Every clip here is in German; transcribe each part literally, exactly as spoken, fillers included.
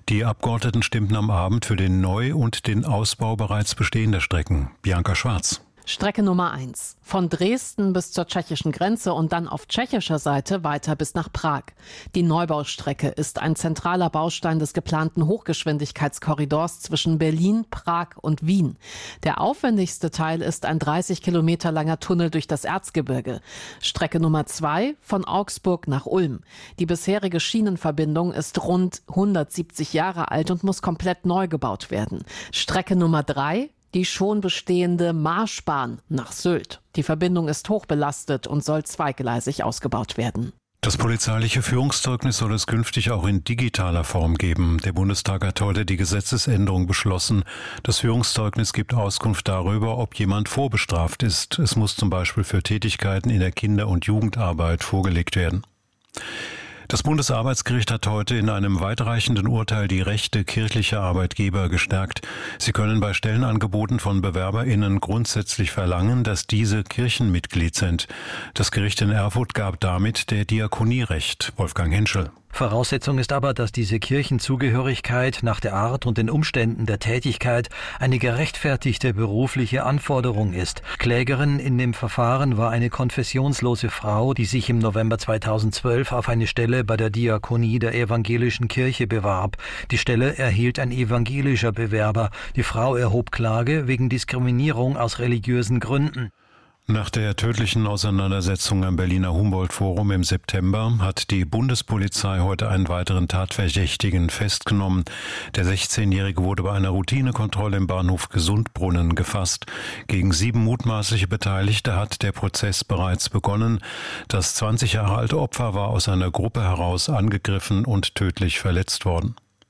Die Abgeordneten stimmten am Abend für den Neu- und den Ausbau bereits bestehender Strecken. Bianca Schwarz. Strecke Nummer eins. Von Dresden bis zur tschechischen Grenze und dann auf tschechischer Seite weiter bis nach Prag. Die Neubaustrecke ist ein zentraler Baustein des geplanten Hochgeschwindigkeitskorridors zwischen Berlin, Prag und Wien. Der aufwendigste Teil ist ein dreißig Kilometer langer Tunnel durch das Erzgebirge. Strecke Nummer zwei von Augsburg nach Ulm. Die bisherige Schienenverbindung ist rund hundertsiebzig Jahre alt und muss komplett neu gebaut werden. Strecke Nummer drei. Die schon bestehende Marschbahn nach Sylt. Die Verbindung ist hochbelastet und soll zweigleisig ausgebaut werden. Das polizeiliche Führungszeugnis soll es künftig auch in digitaler Form geben. Der Bundestag hat heute die Gesetzesänderung beschlossen. Das Führungszeugnis gibt Auskunft darüber, ob jemand vorbestraft ist. Es muss zum Beispiel für Tätigkeiten in der Kinder- und Jugendarbeit vorgelegt werden. Das Bundesarbeitsgericht hat heute in einem weitreichenden Urteil die Rechte kirchlicher Arbeitgeber gestärkt. Sie können bei Stellenangeboten von BewerberInnen grundsätzlich verlangen, dass diese Kirchenmitglied sind. Das Gericht in Erfurt gab damit der Diakonie Recht. Wolfgang Henschel. Voraussetzung ist aber, dass diese Kirchenzugehörigkeit nach der Art und den Umständen der Tätigkeit eine gerechtfertigte berufliche Anforderung ist. Klägerin in dem Verfahren war eine konfessionslose Frau, die sich im November zweitausendzwölf auf eine Stelle bei der Diakonie der evangelischen Kirche bewarb. Die Stelle erhielt ein evangelischer Bewerber. Die Frau erhob Klage wegen Diskriminierung aus religiösen Gründen. Nach der tödlichen Auseinandersetzung am Berliner Humboldt-Forum im September hat die Bundespolizei heute einen weiteren Tatverdächtigen festgenommen. Der sechzehnjährige wurde bei einer Routinekontrolle im Bahnhof Gesundbrunnen gefasst. Gegen sieben mutmaßliche Beteiligte hat der Prozess bereits begonnen. Das zwanzig Jahre alte Opfer war aus einer Gruppe heraus angegriffen und tödlich verletzt worden.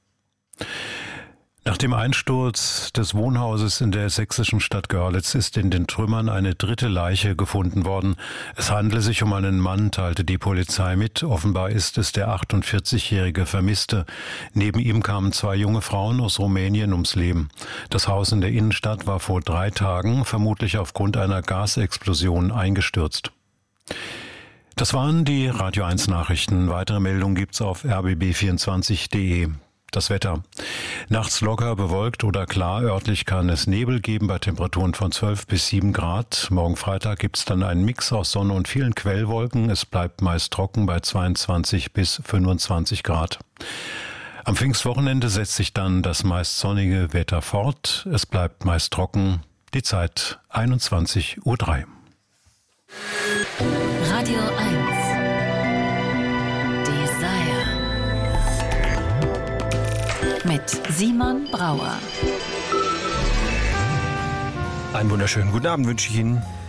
Nach dem Einsturz des Wohnhauses in der sächsischen Stadt Görlitz ist in den Trümmern eine dritte Leiche gefunden worden. Es handele sich um einen Mann, teilte die Polizei mit. Offenbar ist es der achtundvierzigjährige Vermisste. Neben ihm kamen zwei junge Frauen aus Rumänien ums Leben. Das Haus in der Innenstadt war vor drei Tagen vermutlich aufgrund einer Gasexplosion eingestürzt. Das waren die Radio eins Nachrichten. Weitere Meldungen gibt's auf r b b vierundzwanzig punkt d e. Das Wetter. Nachts locker bewölkt oder klar. Örtlich kann es Nebel geben bei Temperaturen von zwölf bis sieben Grad. Morgen Freitag gibt es dann einen Mix aus Sonne und vielen Quellwolken. Es bleibt meist trocken bei zweiundzwanzig bis fünfundzwanzig Grad. Am Pfingstwochenende setzt sich dann das meist sonnige Wetter fort. Es bleibt meist trocken. Die Zeit einundzwanzig Uhr drei. Radio eins. Desire. Mit Simon Brauer. Einen wunderschönen guten Abend wünsche ich Ihnen.